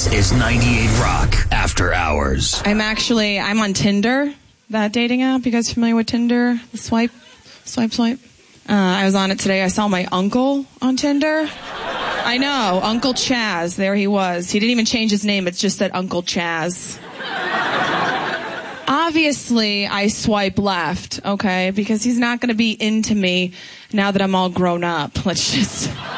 This is 98 Rock After Hours. I'm on Tinder, that dating app. You guys familiar with Tinder? The swipe. I was on it today. I saw my uncle on Tinder. I know, Uncle Chaz. There he was. He didn't even change his name. It just said Uncle Chaz. Obviously, I swipe left, okay? Because he's not going to be into me now that I'm all grown up. Let's just...